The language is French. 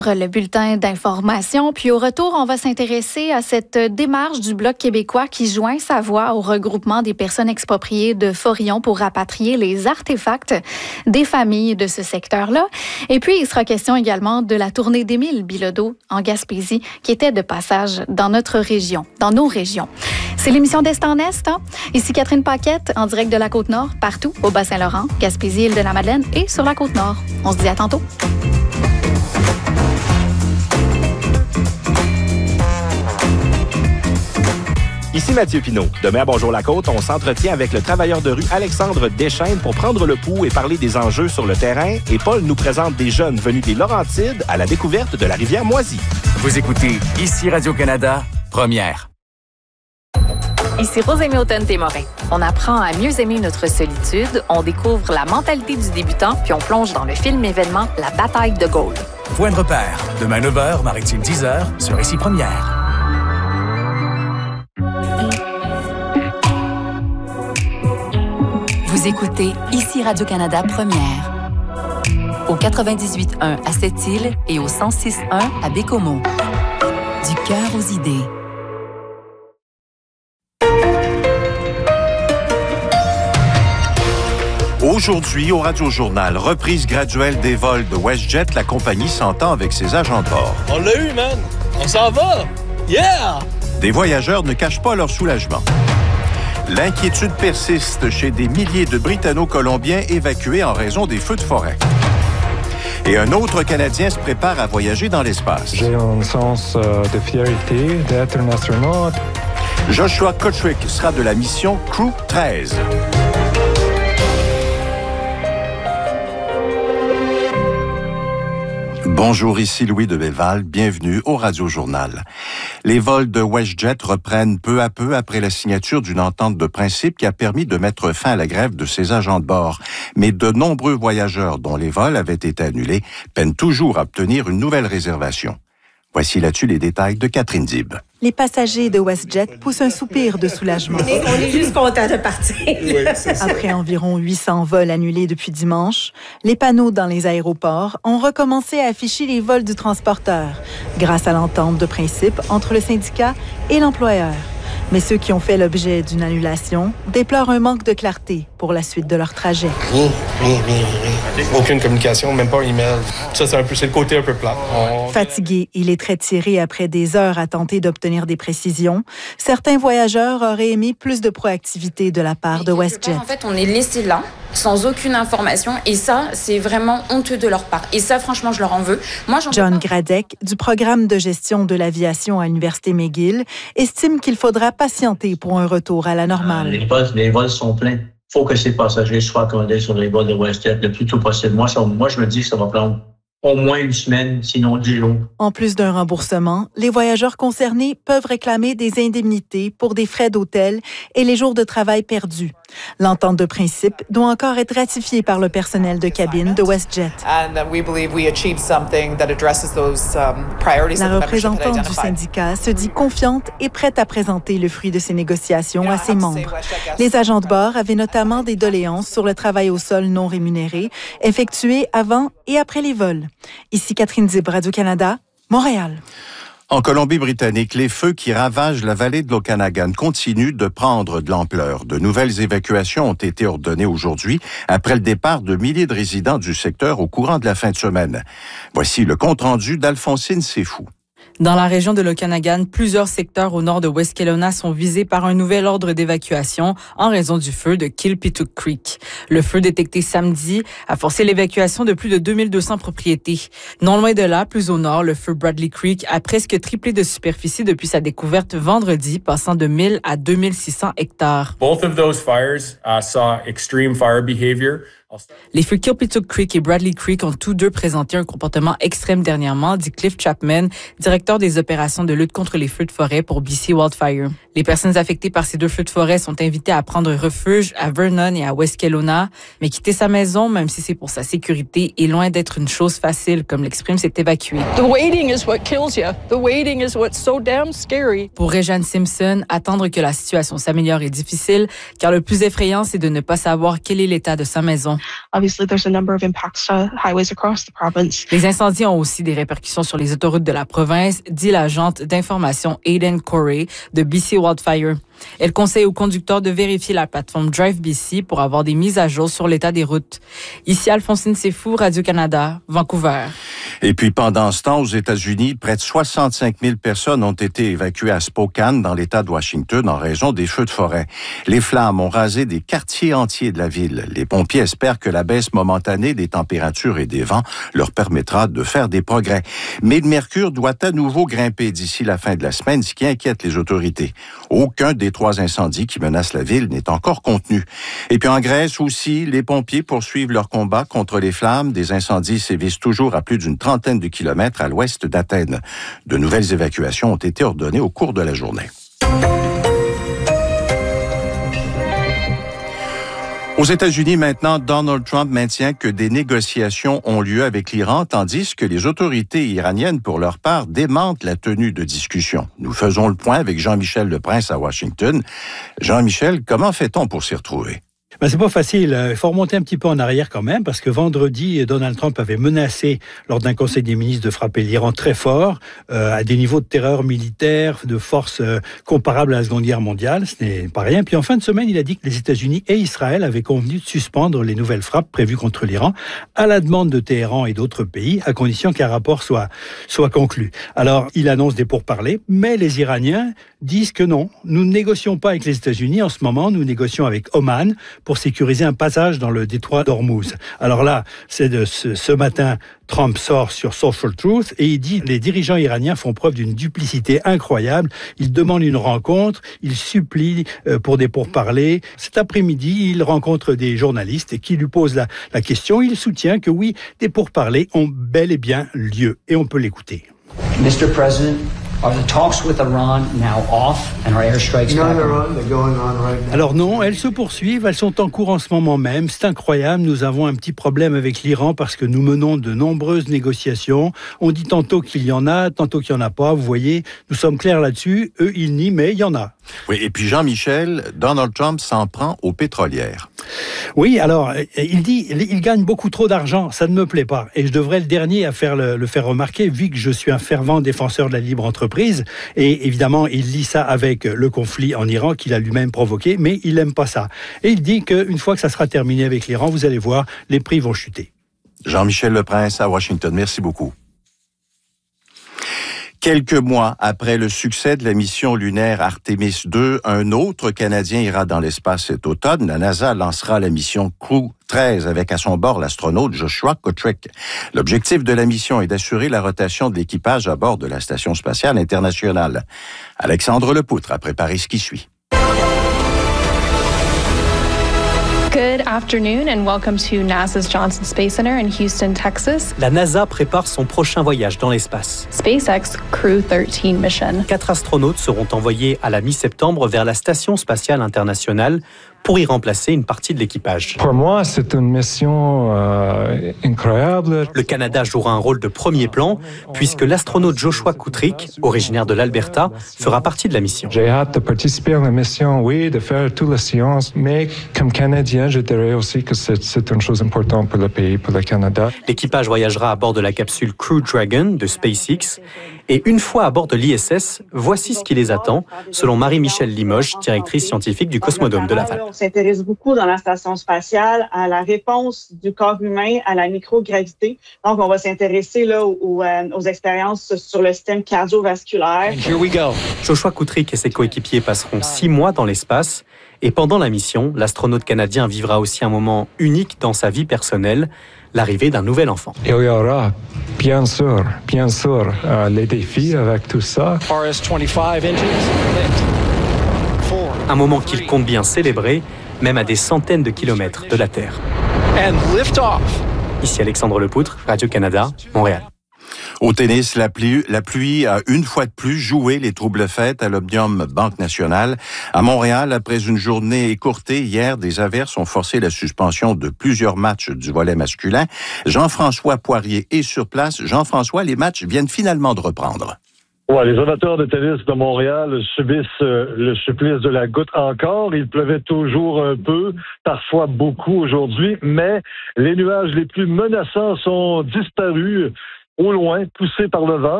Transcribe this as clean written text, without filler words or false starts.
Le bulletin d'information. Puis au retour, on va s'intéresser à cette démarche du Bloc québécois qui joint sa voix au regroupement des personnes expropriées de Forillon pour rapatrier les artefacts des familles de ce secteur-là. Et puis, il sera question également de la tournée d'Émile Bilodeau en Gaspésie qui était de passage dans notre région, dans nos régions. C'est l'émission d'Est en Est. Hein? Ici Catherine Paquette, en direct de la Côte-Nord, partout au Bas-Saint-Laurent, Gaspésie, Île-de-la-Madeleine et sur la Côte-Nord. On se dit à tantôt. Ici Mathieu Pinault. Demain à Bonjour la Côte, on s'entretient avec le travailleur de rue Alexandre Deschênes pour prendre le pouls et parler des enjeux sur le terrain. Et Paul nous présente des jeunes venus des Laurentides à la découverte de la rivière Moisy. Vous écoutez ici Radio-Canada, première. Ici Rosémie Automne-Témorin. On apprend à mieux aimer notre solitude, on découvre la mentalité du débutant, puis on plonge dans le film événement La bataille de Gaulle. Point de repère, demain 9h, Maritime 10h, sur ici première. Vous écoutez ici Radio-Canada Première. Au 98.1 à Sept-Îles et au 106.1 à Bécomo. Du cœur aux idées. Aujourd'hui, au Radio-Journal, reprise graduelle des vols de WestJet, la compagnie s'entend avec ses agents de bord. On l'a eu, man! On s'en va! Yeah! Des voyageurs ne cachent pas leur soulagement. L'inquiétude persiste chez des milliers de Britanno-Colombiens évacués en raison des feux de forêt. Et un autre Canadien se prépare à voyager dans l'espace. J'ai un sens de fierté d'être un astronaute. Joshua Kotrick sera de la mission Crew 13. Bonjour, ici Louis de Belval. Bienvenue au Radio-Journal. Les vols de WestJet reprennent peu à peu après la signature d'une entente de principe qui a permis de mettre fin à la grève de ses agents de bord. Mais de nombreux voyageurs dont les vols avaient été annulés peinent toujours à obtenir une nouvelle réservation. Voici là-dessus les détails de Catherine Dib. Les passagers de WestJet poussent un soupir de soulagement. On est juste contents de partir. Oui, c'est ça. Après environ 800 vols annulés depuis dimanche, les panneaux dans les aéroports ont recommencé à afficher les vols du transporteur, grâce à l'entente de principe entre le syndicat et l'employeur. Mais ceux qui ont fait l'objet d'une annulation déplorent un manque de clarté pour la suite de leur trajet. Rien. Aucune communication, même pas un email. Ça, c'est le côté un peu plat. Fatigué, il est très tiré après des heures à tenter d'obtenir des précisions. Certains voyageurs auraient aimé plus de proactivité de la part de WestJet. En fait, on est laissé là, sans aucune information, et ça, c'est vraiment honteux de leur part. Et ça, franchement, je leur en veux. John Gradec, du programme de gestion de l'aviation à l'Université McGill, estime qu'il faudra patienter pour un retour à la normale. Les vols sont pleins. Il faut que ces passagers soient accommodés sur les vols de WestJet le plus tôt possible. Moi, je me dis que ça va prendre au moins une semaine, sinon 10 jours. En plus d'un remboursement, les voyageurs concernés peuvent réclamer des indemnités pour des frais d'hôtel et les jours de travail perdus. L'entente de principe doit encore être ratifiée par le personnel de cabine de WestJet. La représentante du syndicat se dit confiante et prête à présenter le fruit de ses négociations à ses membres. Les agents de bord avaient notamment des doléances sur le travail au sol non rémunéré, effectué avant et après les vols. Ici Catherine Dib, Radio-Canada, Montréal. En Colombie-Britannique, les feux qui ravagent la vallée de l'Okanagan continuent de prendre de l'ampleur. De nouvelles évacuations ont été ordonnées aujourd'hui après le départ de milliers de résidents du secteur au courant de la fin de semaine. Voici le compte-rendu d'Alphonsine Sefou. Dans la région de l'Okanagan, plusieurs secteurs au nord de West Kelowna sont visés par un nouvel ordre d'évacuation en raison du feu de Kilpituck Creek. Le feu détecté samedi a forcé l'évacuation de plus de 2200 propriétés. Non loin de là, plus au nord, le feu Bradley Creek a presque triplé de superficie depuis sa découverte vendredi, passant de 1000 à 2600 hectares. Both of those fires saw extreme fire behavior. Les feux Kilpituck Creek et Bradley Creek ont tous deux présenté un comportement extrême dernièrement, dit Cliff Chapman, directeur des opérations de lutte contre les feux de forêt pour BC Wildfire. Les personnes affectées par ces deux feux de forêt sont invitées à prendre refuge à Vernon et à West Kelowna, mais quitter sa maison, même si c'est pour sa sécurité, est loin d'être une chose facile, comme l'exprime cet évacué. The waiting is what kills you. The waiting is what's so damn scary. Pour Réjeanne Simpson, attendre que la situation s'améliore est difficile, car le plus effrayant, c'est de ne pas savoir quel est l'état de sa maison. Obviously, there's a number of impacts to highways across the province. Les incendies ont aussi des répercussions sur les autoroutes de la province, dit l'agente d'information Aidan Corey de BC Wildfire. Elle conseille aux conducteurs de vérifier la plateforme Drive BC pour avoir des mises à jour sur l'état des routes. Ici, Alphonsine Sefou, Radio-Canada, Vancouver. Et puis, pendant ce temps, aux États-Unis, près de 65 000 personnes ont été évacuées à Spokane, dans l'État de Washington, en raison des feux de forêt. Les flammes ont rasé des quartiers entiers de la ville. Les pompiers espèrent que la baisse momentanée des températures et des vents leur permettra de faire des progrès. Mais le mercure doit à nouveau grimper d'ici la fin de la semaine, ce qui inquiète les autorités. Aucun des 3 incendies qui menacent la ville n'est encore contenu. Et puis en Grèce aussi, les pompiers poursuivent leur combat contre les flammes. Des incendies sévissent toujours à plus d'une trentaine de kilomètres à l'ouest d'Athènes. De nouvelles évacuations ont été ordonnées au cours de la journée. Aux États-Unis, maintenant, Donald Trump maintient que des négociations ont lieu avec l'Iran, tandis que les autorités iraniennes, pour leur part, démentent la tenue de discussions. Nous faisons le point avec Jean-Michel Leprince à Washington. Jean-Michel, comment fait-on pour s'y retrouver? C'est pas facile. Il faut remonter un petit peu en arrière quand même, parce que vendredi, Donald Trump avait menacé, lors d'un conseil des ministres, de frapper l'Iran très fort, à des niveaux de terreur militaire, de force comparables à la Seconde Guerre mondiale. Ce n'est pas rien. Puis en fin de semaine, il a dit que les États-Unis et Israël avaient convenu de suspendre les nouvelles frappes prévues contre l'Iran, à la demande de Téhéran et d'autres pays, à condition qu'un rapport soit conclu. Alors, il annonce des pourparlers, mais les Iraniens disent que non, nous ne négocions pas avec les États-Unis en ce moment, nous négocions avec Oman pour sécuriser un passage dans le détroit d'Ormuz. Alors là, c'est de ce matin, Trump sort sur Social Truth et il dit les dirigeants iraniens font preuve d'une duplicité incroyable. Ils demandent une rencontre, ils supplient pour des pourparlers. Cet après-midi, il rencontre des journalistes qui lui posent la question. Il soutient que oui, des pourparlers ont bel et bien lieu et on peut l'écouter. Mr. President, are the talks with Iran now off and are airstrikes back? They're going on right now. Alors non, elles se poursuivent, elles sont en cours en ce moment même. C'est incroyable, nous avons un petit problème avec l'Iran parce que nous menons de nombreuses négociations. On dit tantôt qu'il y en a, tantôt qu'il n'y en a pas. Vous voyez, nous sommes clairs là-dessus. Eux, ils nient, mais il y en a. Oui, et puis Jean-Michel, Donald Trump s'en prend aux pétrolières. Oui, alors, il dit, il gagne beaucoup trop d'argent, ça ne me plaît pas. Et je devrais le dernier à le faire remarquer, vu que je suis un fervent défenseur de la libre entreprise. Et évidemment, il lie ça avec le conflit en Iran qu'il a lui-même provoqué, mais il n'aime pas ça. Et il dit qu'une fois que ça sera terminé avec l'Iran, vous allez voir, les prix vont chuter. Jean-Michel Leprince à Washington, merci beaucoup. Quelques mois après le succès de la mission lunaire Artemis 2, un autre Canadien ira dans l'espace cet automne. La NASA lancera la mission Crew 13 avec à son bord l'astronaute Joshua Kutrick. L'objectif de la mission est d'assurer la rotation de l'équipage à bord de la Station spatiale internationale. Alexandre Lepoutre a préparé ce qui suit. Good afternoon and welcome to NASA's Johnson Space Center in Houston, Texas. La NASA prépare son prochain voyage dans l'espace. SpaceX Crew 13 mission. 4 astronautes seront envoyés à la mi-septembre vers la Station spatiale internationale pour y remplacer une partie de l'équipage. Pour moi, c'est une mission incroyable. Le Canada jouera un rôle de premier plan puisque l'astronaute Joshua Kutrick, originaire de l'Alberta, fera partie de la mission. J'ai hâte de participer à la mission, oui, de faire toute la science, mais comme Canadien, je dirais aussi que c'est une chose importante pour le pays, pour le Canada. L'équipage voyagera à bord de la capsule Crew Dragon de SpaceX et une fois à bord de l'ISS, voici ce qui les attend, selon Marie-Michelle Limoges, directrice scientifique du Cosmodome de Laval. On s'intéresse beaucoup dans la station spatiale à la réponse du corps humain à la microgravité. Donc, on va s'intéresser là aux expériences sur le système cardiovasculaire. Here we go. Joshua Kutrick et ses coéquipiers passeront 6 mois dans l'espace. Et pendant la mission, l'astronaute canadien vivra aussi un moment unique dans sa vie personnelle, l'arrivée d'un nouvel enfant. Il y aura, bien sûr, les défis avec tout ça. Un moment qu'il compte bien célébrer, même à des centaines de kilomètres de la Terre. Ici Alexandre Lepoutre, Radio-Canada, Montréal. Au tennis, la pluie a une fois de plus joué les troubles faits à l'Omnium Banque Nationale. À Montréal, après une journée écourtée hier, des averses ont forcé la suspension de plusieurs matchs du volley masculin. Jean-François Poirier est sur place. Jean-François, les matchs viennent finalement de reprendre. Ouais, les amateurs de tennis de Montréal subissent le supplice de la goutte encore. Il pleuvait toujours un peu, parfois beaucoup aujourd'hui, mais les nuages les plus menaçants sont disparus au loin, poussés par le vent.